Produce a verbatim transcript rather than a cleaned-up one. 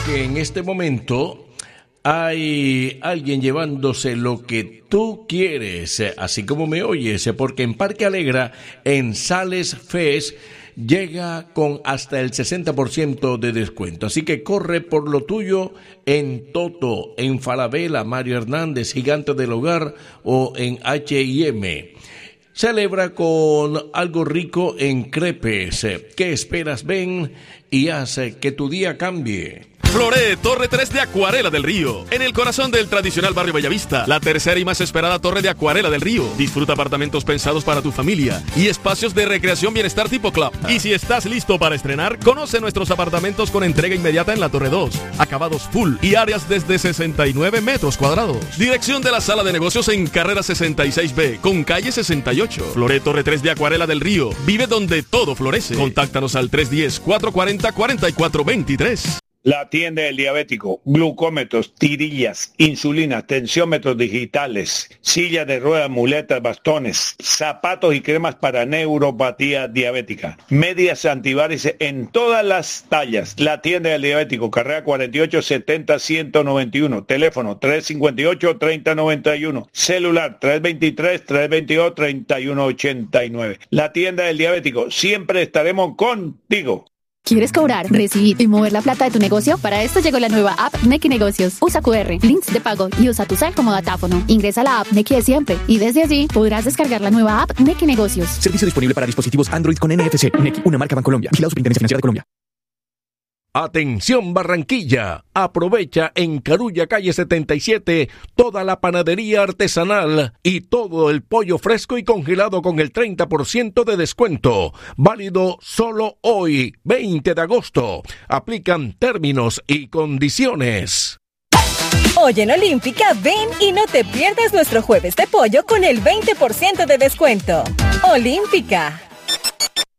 que en este momento hay alguien llevándose lo que tú quieres, así como me oyes, porque en Parque Alegra, en Sales Fest, llega con hasta el sesenta por ciento de descuento. Así que corre por lo tuyo en Toto, en Falabella, Mario Hernández, Gigante del Hogar o en H y M. Celebra con algo rico en crepes. ¿Qué esperas? Ven y haz que tu día cambie. Floré, Torre tres de Acuarela del Río. En el corazón del tradicional barrio Bellavista, la tercera y más esperada torre de Acuarela del Río. Disfruta apartamentos pensados para tu familia y espacios de recreación bienestar tipo club. Y si estás listo para estrenar, conoce nuestros apartamentos con entrega inmediata en la Torre dos. Acabados full y áreas desde sesenta y nueve metros cuadrados. Dirección de la sala de negocios en carrera sesenta y seis B, con calle sesenta y ocho. Floré, Torre tres de Acuarela del Río. Vive donde todo florece. Contáctanos al tres uno cero, cuatro cuatro cero, cuatro cuatro dos tres. La tienda del diabético, glucómetros, tirillas, insulina, tensiómetros digitales, sillas de ruedas, muletas, bastones, zapatos y cremas para neuropatía diabética, medias antivarices en todas las tallas. La tienda del diabético, carrera cuarenta y ocho setenta ciento noventa y uno, teléfono tres cinco ocho treinta noventa y uno, celular tres veintitrés trescientos veintidós treinta y uno ochenta y nueve. La tienda del diabético, siempre estaremos contigo. ¿Quieres cobrar, recibir y mover la plata de tu negocio? Para esto llegó la nueva app Nequi Negocios. Usa cu erre, links de pago y usa tu cel como datáfono. Ingresa a la app Nequi de siempre y desde allí podrás descargar la nueva app Nequi Negocios. Servicio disponible para dispositivos Android con N F C. Nequi, una marca Bancolombia. Vigilado Superintendencia Financiera de Colombia. Atención Barranquilla, aprovecha en Carulla calle setenta y siete toda la panadería artesanal y todo el pollo fresco y congelado con el treinta por ciento de descuento, válido solo hoy, veinte de agosto. Aplican términos y condiciones. Hoy en Olímpica, ven y no te pierdas nuestro jueves de pollo con el veinte por ciento de descuento. Olímpica.